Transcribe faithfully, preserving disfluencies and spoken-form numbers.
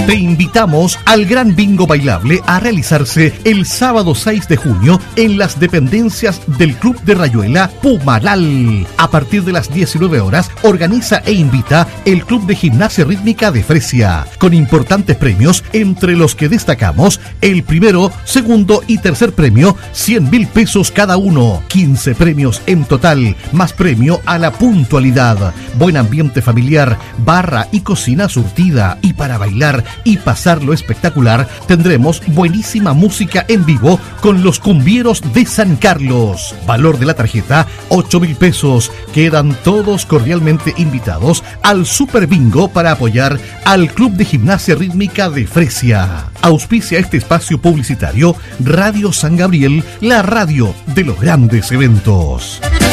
Te invitamos al Gran Bingo Bailable a realizarse el sábado seis de junio en las dependencias del Club de Rayuela Pumalal. A partir de las diecinueve horas organiza e invita el Club de Gimnasia Rítmica de Fresia, con importantes premios entre los que destacamos el primero, segundo y tercer premio, cien mil pesos cada uno, quince premios en total, más premio a la puntualidad, buen ambiente familiar, barra y cocina surtida, y para bailar y pasarlo espectacular tendremos buenísima música en vivo con los cumbieros de San Carlos. Valor de la tarjeta ocho mil pesos. Quedan todos cordialmente invitados al Super Bingo para apoyar al Club de Gimnasia Rítmica de Fresia. Auspicia este espacio publicitario Radio San Gabriel, la radio de los grandes eventos.